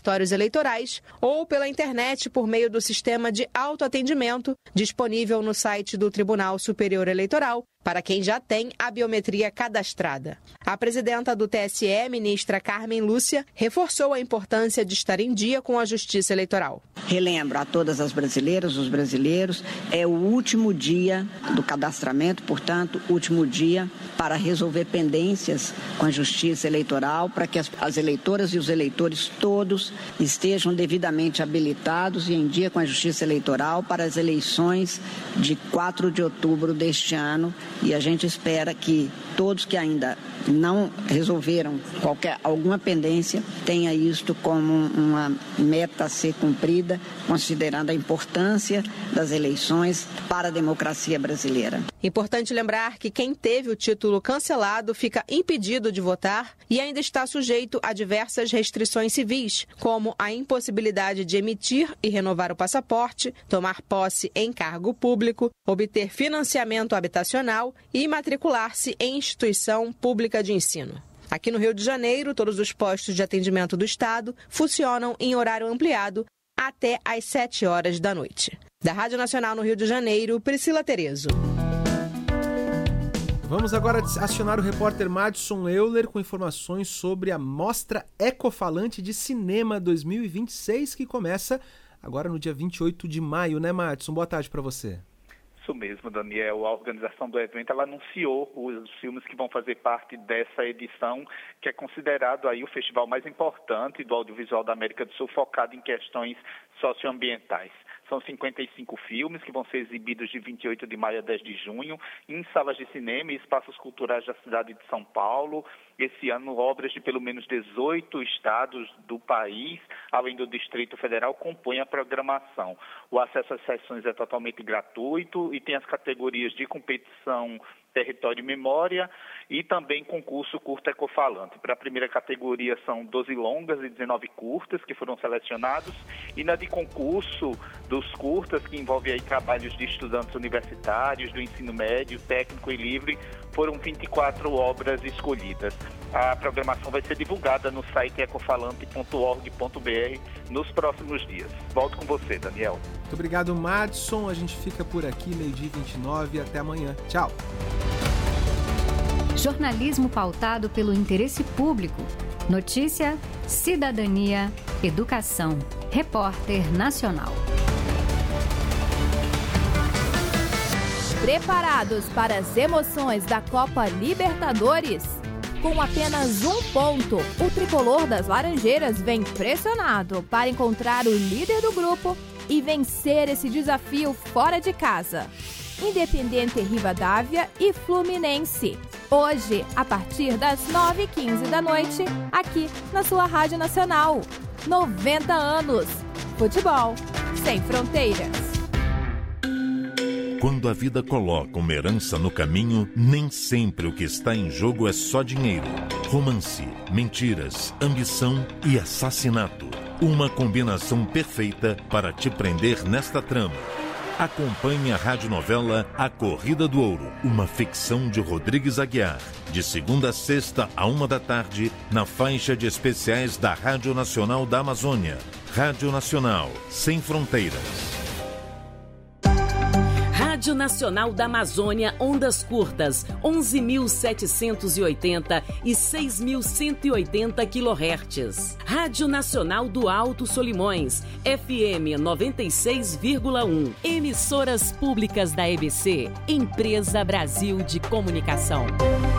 cartórios eleitorais ou pela internet por meio do sistema de autoatendimento disponível no site do Tribunal Superior Eleitoral, para quem já tem a biometria cadastrada. A presidenta do TSE, ministra Carmen Lúcia, reforçou a importância de estar em dia com a Justiça Eleitoral. Relembro a todas as brasileiras, os brasileiros, é o último dia do cadastramento, portanto, último dia para resolver pendências com a Justiça Eleitoral, para que as eleitoras e os eleitores todos estejam devidamente habilitados e em dia com a Justiça Eleitoral para as eleições de 4 de outubro deste ano. E a gente espera que todos que ainda não resolveram alguma pendência tenha isto como uma meta a ser cumprida, considerando a importância das eleições para a democracia brasileira. Importante lembrar que quem teve o título cancelado fica impedido de votar e ainda está sujeito a diversas restrições civis, como a impossibilidade de emitir e renovar o passaporte, tomar posse em cargo público, obter financiamento habitacional e matricular-se em instituição pública de ensino. Aqui no Rio de Janeiro, todos os postos de atendimento do Estado funcionam em horário ampliado até às 7 horas da noite. Da Rádio Nacional no Rio de Janeiro, Priscila Terezo. Vamos agora acionar o repórter Madison Euler com informações sobre a Mostra Ecofalante de Cinema 2026, que começa agora no dia 28 de maio, né, Madison? Boa tarde para você. Isso mesmo, Daniel. A organização do evento ela anunciou os filmes que vão fazer parte dessa edição, que é considerado aí o festival mais importante do audiovisual da América do Sul, focado em questões socioambientais. São 55 filmes que vão ser exibidos de 28 de maio a 10 de junho em salas de cinema e espaços culturais da cidade de São Paulo. Esse ano, obras de pelo menos 18 estados do país, além do Distrito Federal, compõem a programação. O acesso às sessões é totalmente gratuito e tem as categorias de competição Território e Memória e também concurso curta ecofalante. Para a primeira categoria são 12 longas e 19 curtas que foram selecionados e na de concurso dos curtas, que envolve aí trabalhos de estudantes universitários, do ensino médio, técnico e livre, foram 24 obras escolhidas. A programação vai ser divulgada no site ecofalante.org.br nos próximos dias. Volto com você, Daniel. Muito obrigado, Madison. A gente fica por aqui, 12h29. Até amanhã. Tchau. Jornalismo pautado pelo interesse público. Notícia, cidadania, educação. Repórter Nacional. Preparados para as emoções da Copa Libertadores? Com apenas um ponto, o tricolor das Laranjeiras vem pressionado para encontrar o líder do grupo e vencer esse desafio fora de casa. Independente Rivadavia e Fluminense. Hoje, a partir das 9h15 da noite, aqui na sua Rádio Nacional. 90 anos. Futebol sem fronteiras. Quando a vida coloca uma herança no caminho, nem sempre o que está em jogo é só dinheiro. Romance, mentiras, ambição e assassinato. Uma combinação perfeita para te prender nesta trama. Acompanhe a radionovela A Corrida do Ouro, uma ficção de Rodrigues Aguiar. De segunda a sexta, à 13h, na faixa de especiais da Rádio Nacional da Amazônia. Rádio Nacional, sem fronteiras. Rádio Nacional da Amazônia, ondas curtas, 11.780 e 6.180 kHz. Rádio Nacional do Alto Solimões, FM 96,1. Emissoras públicas da EBC, Empresa Brasil de Comunicação.